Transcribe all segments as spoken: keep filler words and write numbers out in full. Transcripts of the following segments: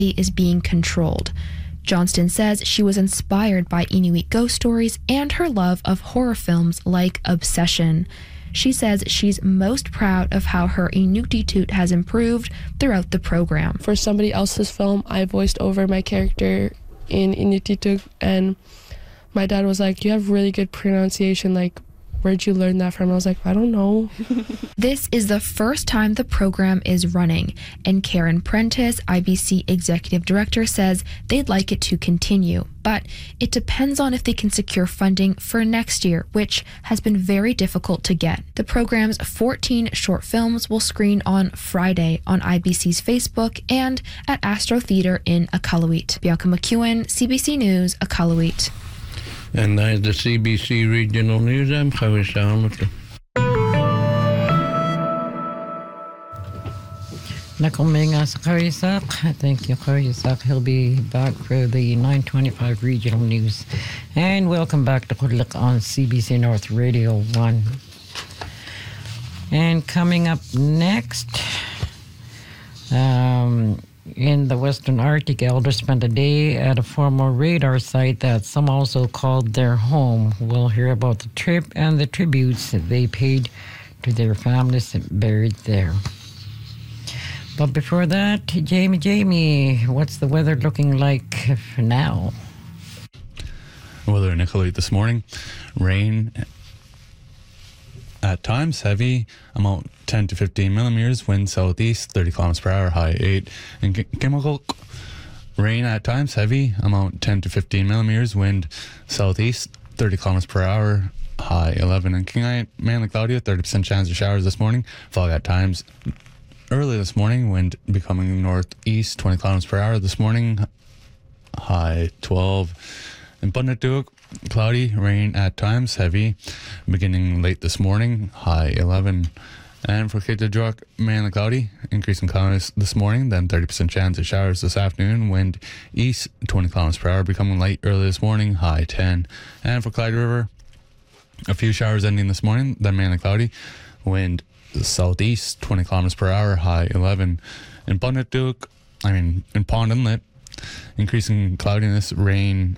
is being controlled. Johnston says she was inspired by Inuit ghost stories and her love of horror films like Obsession. She says she's most proud of how her Inuktitut has improved throughout the program. For somebody else's film, I voiced over my character in Inuktitut, and my dad was like, "You have really good pronunciation, like, where'd you learn that from?" I was like, "I don't know." This is the first time the program is running, and Karen Prentice, I B C Executive Director, says they'd like it to continue, but it depends on if they can secure funding for next year, which has been very difficult to get. The program's fourteen short films will screen on Friday on I B C's Facebook and at Astro Theatre in Iqaluit. Bianca McEwen, C B C News, Iqaluit. And that's the C B C Regional News. I'm Chavis Hamilton. Nakuminga sa Karisak. Thank you, Karisak. He'll be back for the nine twenty-five Regional News. And welcome back to Kudlik on C B C North Radio one. And coming up next, um... in the Western Arctic, elders spent a day at a former radar site that some also called their home. We'll hear about the trip and the tributes they paid to their families buried there. But before that, Jamie, Jamie, what's the weather looking like now? Weather in Iqaluit this morning, rain at times heavy, amount ten to fifteen millimeters, wind southeast, thirty kilometers per hour, high eight. In Kimagok, rain at times heavy, amount ten to fifteen millimeters, wind southeast, thirty kilometers per hour, high eleven. In Kingite, mainly cloudy, thirty percent chance of showers this morning, fog at times. Early this morning, wind becoming northeast, twenty kilometers per hour this morning, high twelve. In Punatuq, cloudy, rain at times, heavy, beginning late this morning, high eleven. And for Kitadruk, mainly cloudy, increasing cloudiness this morning, then thirty percent chance of showers this afternoon, wind east, twenty kilometers per hour, becoming light early this morning, high ten. And for Clyde River, a few showers ending this morning, then mainly cloudy, wind southeast, twenty kilometers per hour, high eleven. In Punatuq, I mean, in Pond Inlet, increasing cloudiness, rain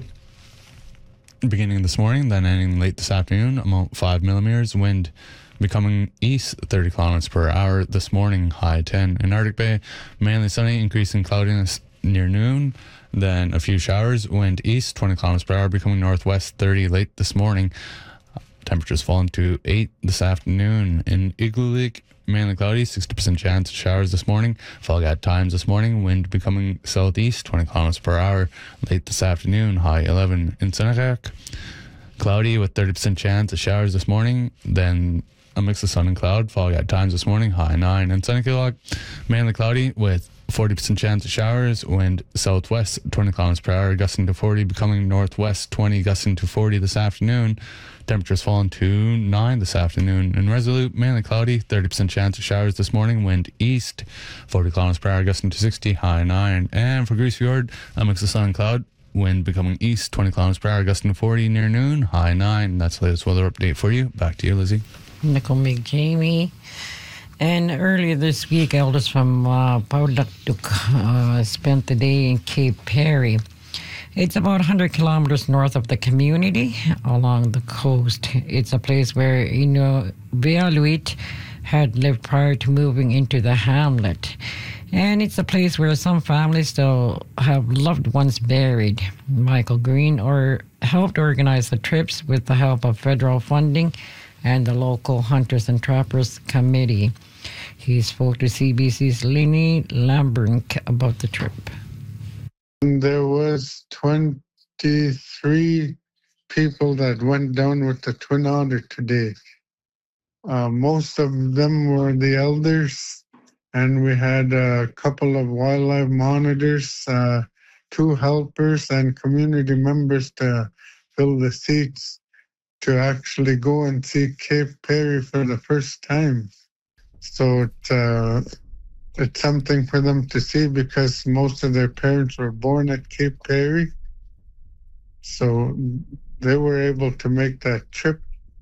beginning this morning, then ending late this afternoon, amount five millimeters, wind becoming east, thirty kilometers per hour this morning, high ten. In Arctic Bay, mainly sunny, increasing cloudiness near noon, then a few showers, wind east, twenty kilometers per hour, becoming northwest, thirty late this morning. Temperatures falling to eight this afternoon. In Iqaluit, mainly cloudy, sixty percent chance of showers this morning, fog at times this morning, wind becoming southeast, twenty kilometers per hour late this afternoon, high eleven. In Senekak, cloudy with thirty percent chance of showers this morning, then a mix of sun and cloud, fog at times this morning, high nine. In Senekilok, mainly cloudy with forty percent chance of showers, wind southwest, twenty kilometers per hour, gusting to forty, becoming northwest, twenty, gusting to forty this afternoon. Temperatures falling to nine this afternoon. In Resolute, mainly cloudy, thirty percent chance of showers this morning, wind east, forty kilometers per hour, gusting to sixty, high nine. And for Grease Fjord, a mix of sun and cloud, wind becoming east, twenty kilometers per hour, gusting to forty near noon, high nine. That's the latest weather update for you. Back to you, Lizzie. Nickel Jamie. And earlier this week, elders from uh, Paulaktuk uh, spent the day in Cape Perry. It's about one hundred kilometers north of the community along the coast. It's a place where Inuvialuit had lived prior to moving into the hamlet. And it's a place where some families still have loved ones buried. Michael Green or helped organize the trips with the help of federal funding and the local Hunters and Trappers Committee. He spoke to C B C's Lenny Lambrink about the trip. There was twenty-three people that went down with the Twin Otter today. Uh, most of them were the elders, and we had a couple of wildlife monitors, uh, two helpers, and community members to fill the seats to actually go and see Cape Perry for the first time. So it, uh, it's something for them to see because most of their parents were born at Cape Perry. So they were able to make that trip.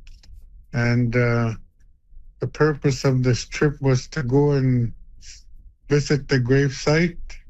And uh, the purpose of this trip was to go and visit the gravesite